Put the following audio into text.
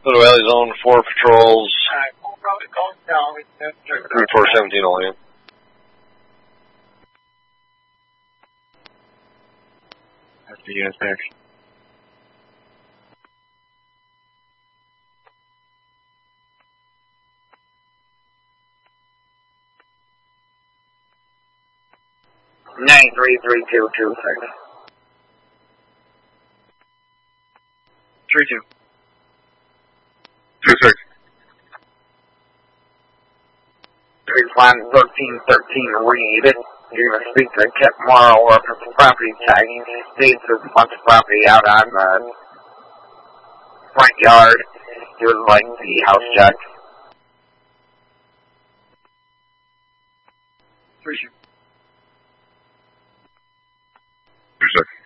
Little Valley Zone, 4 patrols. We'll probably go down. 417 only. That's the unit there. Nine 33226. 32. 26. Plan 1313 read. You're going to speak to Kip Morrow or for property tagging. He states there's a bunch of property out on the front yard. He would like the house check. 32. 26.